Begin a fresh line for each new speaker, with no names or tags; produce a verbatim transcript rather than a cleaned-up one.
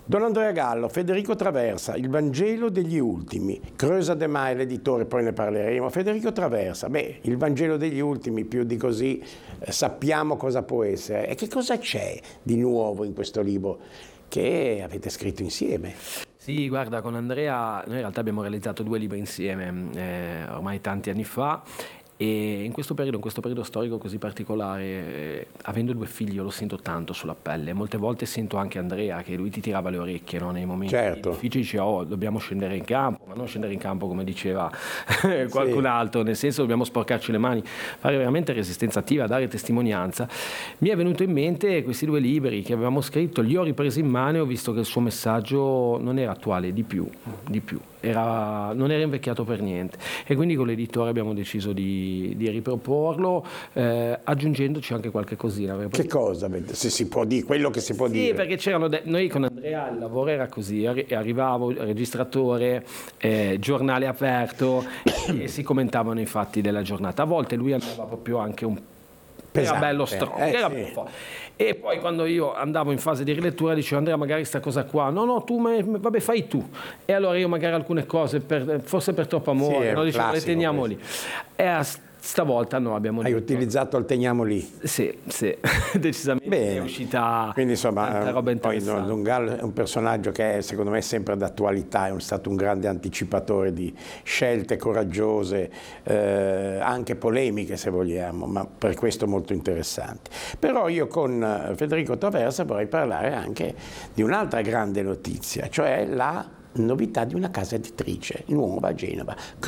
Don Andrea Gallo, Federico Traversa, Il Vangelo degli ultimi, Creusa De Mai, l'editore, poi ne parleremo. Federico Traversa, beh, Il Vangelo degli ultimi, più di così eh, sappiamo cosa può essere. E che cosa c'è di nuovo in questo libro che avete scritto insieme?
Sì, guarda, con Andrea noi in realtà abbiamo realizzato due libri insieme, eh, ormai tanti anni fa. E in questo periodo, in questo periodo storico così particolare, eh, avendo due figli, io lo sento tanto sulla pelle. Molte volte sento anche Andrea che lui ti tirava le orecchie, no? Nei momenti
Certo.
difficili, dice oh, dobbiamo scendere in campo, ma non scendere in campo come diceva qualcun
Sì.
altro, nel senso dobbiamo sporcarci le mani, fare veramente resistenza attiva, dare testimonianza. Mi è venuto in mente questi due libri che avevamo scritto, li ho ripresi in mano e ho visto che il suo messaggio non era attuale, di più, di più. Era, non era invecchiato per niente, e quindi con l'editore abbiamo deciso di, di riproporlo, eh, aggiungendoci anche qualche cosina.
Che cosa, se si può dire, quello che si può
sì,
dire?
Sì, perché c'erano de- noi con Andrea il lavoro era così, arri- arrivavo, registratore, eh, giornale aperto e, e si commentavano i fatti della giornata. A volte lui andava proprio anche un
Pesante.
Era bello strong,
eh,
era
sì.
un po'. E poi quando io andavo in fase di rilettura dicevo Andrea magari sta cosa qua, no no tu me, vabbè fai tu, e allora io magari alcune cose per, forse per troppo amore,
Sì,
no? Dicevo le teniamo
questo.
lì, e a stavolta no, abbiamo
Hai
detto,
utilizzato il teniamo lì.
sì, sì, decisamente.
Bene.
È uscita.
Quindi insomma,
tanta roba
poi
interessante.
Don Gallo è un personaggio che è, secondo me, sempre d'attualità, è stato un grande anticipatore di scelte coraggiose, eh, anche polemiche se vogliamo, ma per questo molto interessanti. Però io con Federico Traversa vorrei parlare anche di un'altra grande notizia, cioè la novità di una casa editrice nuova a Genova.